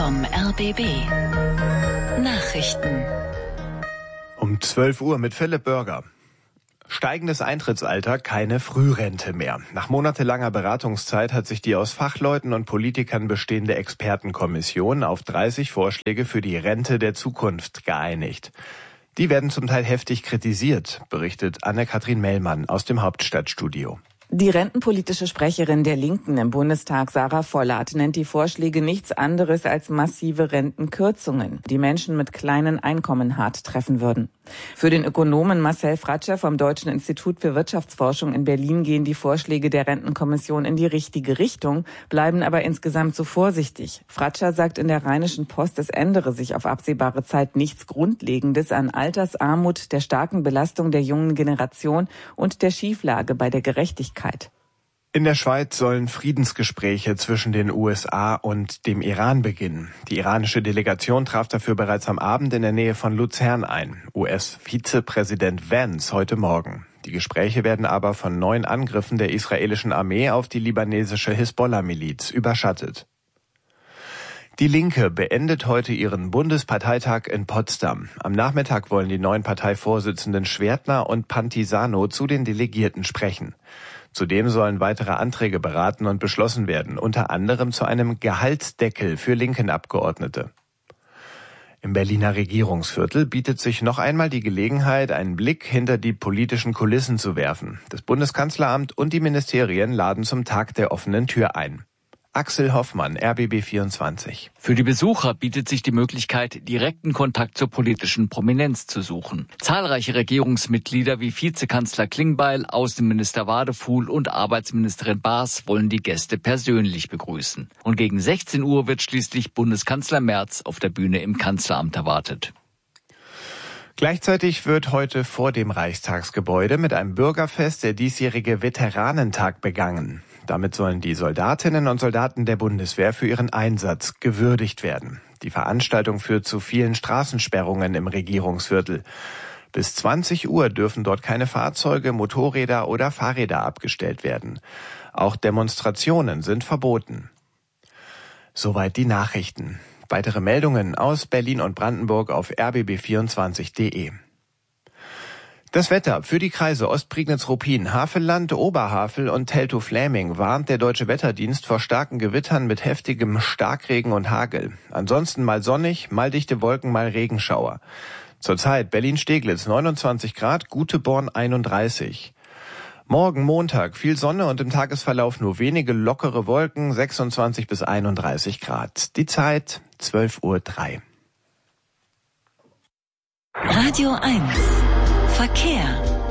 vom RBB. Nachrichten. Um 12 Uhr mit Philipp Bürger. Steigendes Eintrittsalter, keine Frührente mehr. Nach monatelanger Beratungszeit hat sich die aus Fachleuten und Politikern bestehende Expertenkommission auf 30 Vorschläge für die Rente der Zukunft geeinigt. Die werden zum Teil heftig kritisiert, berichtet Anne-Kathrin Mellmann aus dem Hauptstadtstudio. Die rentenpolitische Sprecherin der Linken im Bundestag, Sarah Vollert, nennt die Vorschläge nichts anderes als massive Rentenkürzungen, die Menschen mit kleinen Einkommen hart treffen würden. Für den Ökonomen Marcel Fratscher vom Deutschen Institut für Wirtschaftsforschung in Berlin gehen die Vorschläge der Rentenkommission in die richtige Richtung, bleiben aber insgesamt zu vorsichtig. Fratscher sagt in der Rheinischen Post, es ändere sich auf absehbare Zeit nichts Grundlegendes an Altersarmut, der starken Belastung der jungen Generation und der Schieflage bei der Gerechtigkeit. In der Schweiz sollen Friedensgespräche zwischen den USA und dem Iran beginnen. Die iranische Delegation traf dafür bereits am Abend in der Nähe von Luzern ein. US-Vizepräsident Vance heute Morgen. Die Gespräche werden aber von neuen Angriffen der israelischen Armee auf die libanesische Hisbollah-Miliz überschattet. Die Linke beendet heute ihren Bundesparteitag in Potsdam. Am Nachmittag wollen die neuen Parteivorsitzenden Schwertner und Pantisano zu den Delegierten sprechen. Zudem sollen weitere Anträge beraten und beschlossen werden, unter anderem zu einem Gehaltsdeckel für linken Abgeordnete. Im Berliner Regierungsviertel bietet sich noch einmal die Gelegenheit, einen Blick hinter die politischen Kulissen zu werfen. Das Bundeskanzleramt und die Ministerien laden zum Tag der offenen Tür ein. Axel Hoffmann, RBB 24. Für die Besucher bietet sich die Möglichkeit, direkten Kontakt zur politischen Prominenz zu suchen. Zahlreiche Regierungsmitglieder wie Vizekanzler Klingbeil, Außenminister Wadefuhl und Arbeitsministerin Baas wollen die Gäste persönlich begrüßen. Und gegen 16 Uhr wird schließlich Bundeskanzler Merz auf der Bühne im Kanzleramt erwartet. Gleichzeitig wird heute vor dem Reichstagsgebäude mit einem Bürgerfest der diesjährige Veteranentag begangen. Damit sollen die Soldatinnen und Soldaten der Bundeswehr für ihren Einsatz gewürdigt werden. Die Veranstaltung führt zu vielen Straßensperrungen im Regierungsviertel. Bis 20 Uhr dürfen dort keine Fahrzeuge, Motorräder oder Fahrräder abgestellt werden. Auch Demonstrationen sind verboten. Soweit die Nachrichten. Weitere Meldungen aus Berlin und Brandenburg auf rbb24.de. Das Wetter für die Kreise Ostprignitz-Ruppin, Havelland, Oberhavel und Teltow-Fläming warnt der Deutsche Wetterdienst vor starken Gewittern mit heftigem Starkregen und Hagel. Ansonsten mal sonnig, mal dichte Wolken, mal Regenschauer. Zurzeit Berlin-Steglitz 29 Grad, Güteborn 31. Morgen Montag viel Sonne und im Tagesverlauf nur wenige lockere Wolken, 26 bis 31 Grad. Die Zeit 12:03 Uhr. Radio 1. Verkehr.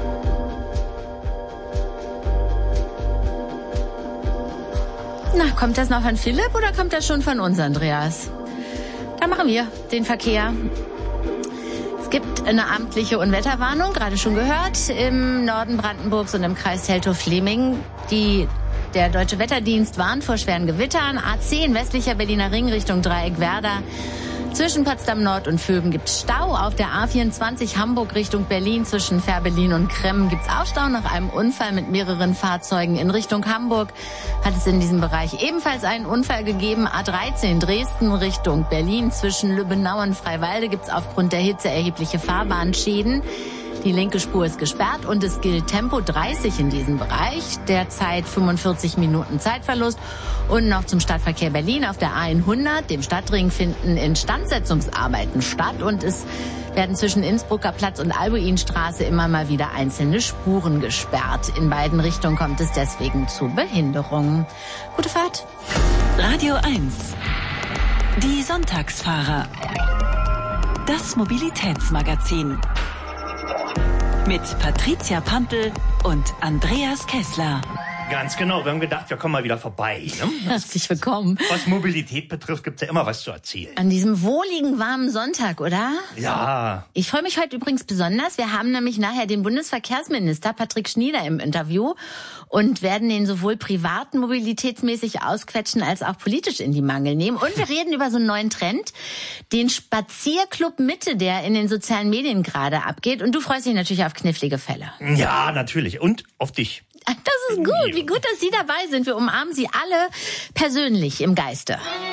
Na, kommt das noch von Philipp oder kommt das schon von uns, Andreas? Dann machen wir den Verkehr. Es gibt eine amtliche Unwetterwarnung, gerade schon gehört, im Norden Brandenburgs und im Kreis Teltow-Fläming. Der Deutsche Wetterdienst warnt vor schweren Gewittern. A10 westlicher Berliner Ring Richtung Dreieck-Werder. Zwischen Potsdam Nord und Vöben gibt's Stau. Auf der A24 Hamburg Richtung Berlin zwischen Fährberlin und Kremmen gibt's auch Stau. Nach einem Unfall mit mehreren Fahrzeugen in Richtung Hamburg hat es in diesem Bereich ebenfalls einen Unfall gegeben. A13 Dresden Richtung Berlin zwischen Lübbenau und Freiwalde gibt's aufgrund der Hitze erhebliche Fahrbahnschäden. Die linke Spur ist gesperrt und es gilt Tempo 30 in diesem Bereich. Derzeit 45 Minuten Zeitverlust. Und noch zum Stadtverkehr Berlin. Auf der A100, dem Stadtring, finden Instandsetzungsarbeiten statt. Und es werden zwischen Innsbrucker Platz und Albuinstraße immer mal wieder einzelne Spuren gesperrt. In beiden Richtungen kommt es deswegen zu Behinderungen. Gute Fahrt. Radio 1. Die Sonntagsfahrer. Das Mobilitätsmagazin. Mit Patricia Pampel und Andreas Kessler. Ganz genau, wir haben gedacht, wir kommen mal wieder vorbei. Ne? Herzlich willkommen. Was Mobilität betrifft, gibt's ja immer was zu erzählen. An diesem wohligen, warmen Sonntag, oder? Ja. Ich freue mich heute übrigens besonders. Wir haben nämlich nachher den Bundesverkehrsminister Patrick Schnieder im Interview und werden ihn sowohl privat mobilitätsmäßig ausquetschen als auch politisch in die Mangel nehmen. Und wir reden über so einen neuen Trend, den Spazierclub Mitte, der in den sozialen Medien gerade abgeht. Und du freust dich natürlich auf knifflige Fälle. Ja, natürlich. Und auf dich. Das ist gut. Wie gut, dass Sie dabei sind. Wir umarmen Sie alle persönlich im Geiste.